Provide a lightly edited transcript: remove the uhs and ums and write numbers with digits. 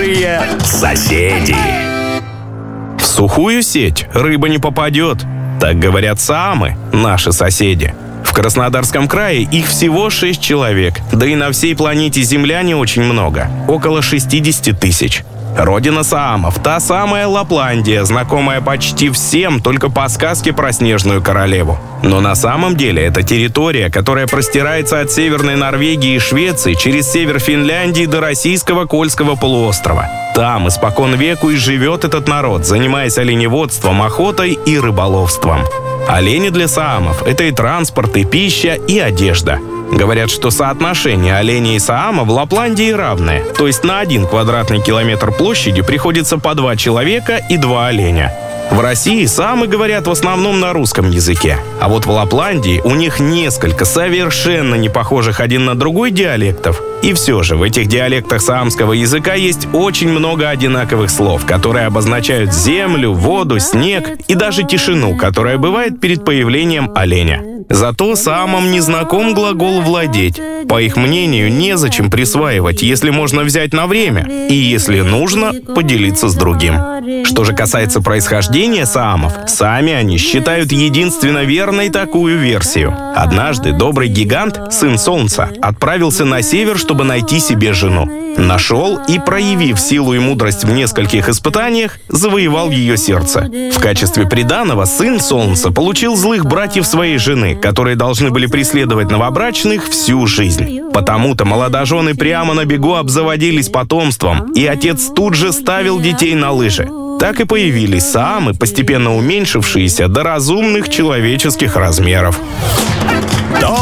Новые соседи. В сухую сеть рыба не попадет. Так говорят саамы, наши соседи. В Краснодарском крае их всего 6 человек, да и на всей планете Земля не очень много, около 60 тысяч. Родина саамов – та самая Лапландия, знакомая почти всем только по сказке про Снежную королеву. Но на самом деле это территория, которая простирается от Северной Норвегии и Швеции через север Финляндии до российского Кольского полуострова. Там испокон веку и живет этот народ, занимаясь оленеводством, охотой и рыболовством. Олени для саамов – это и транспорт, и пища, и одежда. Говорят, что соотношение оленей и саама в Лапландии равное. То есть на 1 квадратный километр площади приходится по 2 человека и 2 оленя. В России саамы говорят в основном на русском языке. А вот в Лапландии у них несколько совершенно не похожих один на другой диалектов. И все же в этих диалектах саамского языка есть очень много одинаковых слов, которые обозначают землю, воду, снег и даже тишину, которая бывает перед появлением оленя. Зато саамам не знаком глагол «владеть». По их мнению, незачем присваивать, если можно взять на время, и если нужно, поделиться с другим. Что же касается происхождения саамов, сами они считают единственно верной такую версию. Однажды добрый гигант, сын Солнца, отправился на север, чтобы найти себе жену. Нашел и, проявив силу и мудрость в нескольких испытаниях, завоевал ее сердце. В качестве приданого сын Солнца получил злых братьев своей жены, которые должны были преследовать новобрачных всю жизнь. Потому-то молодожены прямо на бегу обзаводились потомством, и отец тут же ставил детей на лыжи. Так и появились саамы, постепенно уменьшившиеся до разумных человеческих размеров.